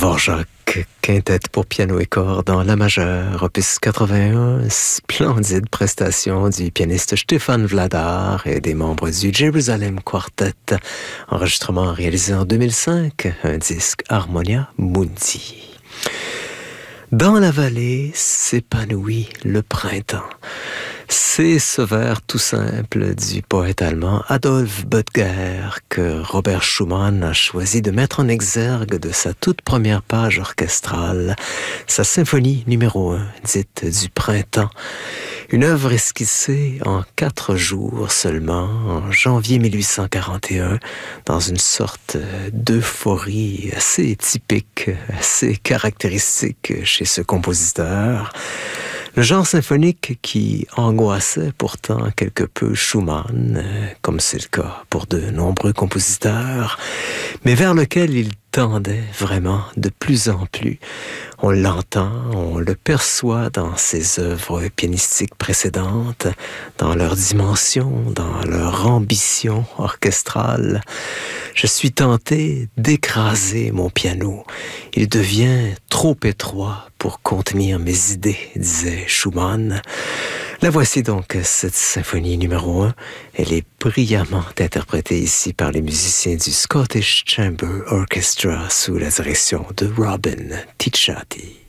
Dvorak, quintette pour piano et cordes dans la majeure, opus 81, splendide prestation du pianiste Stéphane Vladar et des membres du Jérusalem Quartet, enregistrement réalisé en 2005, un disque Harmonia Mundi. Dans la vallée s'épanouit le printemps. C'est ce vers tout simple du poète allemand Adolf Böttger que Robert Schumann a choisi de mettre en exergue de sa toute première page orchestrale, sa symphonie numéro 1, dite du printemps. Une œuvre esquissée en 4 jours seulement, en janvier 1841, dans une sorte d'euphorie assez typique, assez caractéristique chez ce compositeur. Le genre symphonique qui angoissait pourtant quelque peu Schumann, comme c'est le cas pour de nombreux compositeurs, mais vers lequel il tendait vraiment de plus en plus. On l'entend, on le perçoit dans ses œuvres pianistiques précédentes, dans leur dimension, dans leur ambition orchestrale. Je suis tenté d'écraser mon piano. Il devient trop étroit pour contenir mes idées, disait Schumann. La voici donc, cette symphonie numéro 1. Elle est brillamment interprétée ici par les musiciens du Scottish Chamber Orchestra sous la direction de Robin Ticciati.